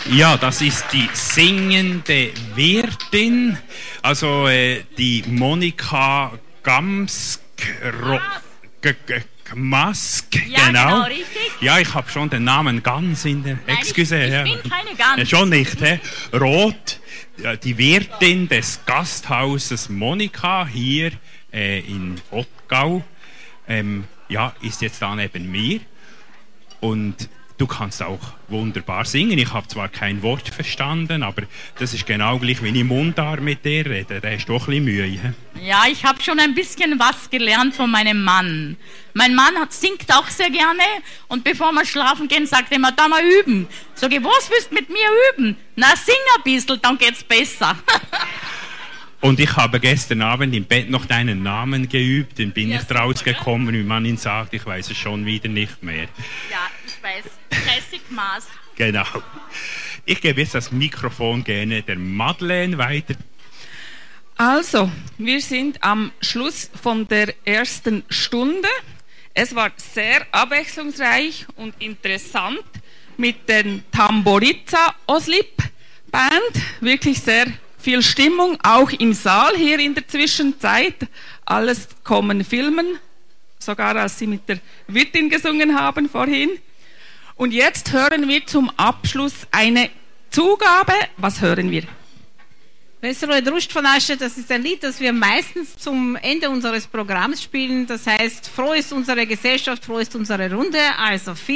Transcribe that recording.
Ja, das ist die singende Wirtin, also die Monika Gamsk. Mask, ja, genau. Richtig. Ja, ich habe schon den Namen ganz in der... Nein, Excuse. ich bin keine Gans. Ja, schon nicht, hä? Rot, die Wirtin des Gasthauses Monika hier in Ottgau, ist jetzt da neben mir. Und du kannst auch wunderbar singen. Ich habe zwar kein Wort verstanden, aber das ist genau gleich, wenn ich Mundart mit dir rede. Da hast du auch ein bisschen Mühe. He? Ja, ich habe schon ein bisschen was gelernt von meinem Mann. Mein Mann singt auch sehr gerne und bevor wir schlafen gehen, sagt er immer, da mal üben. Sag ich, was willst du mit mir üben? Na, sing ein bisschen, dann geht's besser. Und ich habe gestern Abend im Bett noch deinen Namen geübt, den bin ich super, rausgekommen, wie man ihn sagt, ich weiß es schon wieder nicht mehr. Ja, ich weiß, 30 Maß. Genau. Ich gebe jetzt das Mikrofon gerne der Madeleine weiter. Also, wir sind am Schluss von der ersten Stunde. Es war sehr abwechslungsreich und interessant mit den Tamboriza Oslip Band. Wirklich sehr viel Stimmung, auch im Saal hier in der Zwischenzeit. Alles kommen filmen, sogar als Sie mit der Wirtin gesungen haben vorhin. Und jetzt hören wir zum Abschluss eine Zugabe. Was hören wir? Veseluje društvo naše, das ist ein Lied, das wir meistens zum Ende unseres Programms spielen. Das heißt, froh ist unsere Gesellschaft, froh ist unsere Runde. Also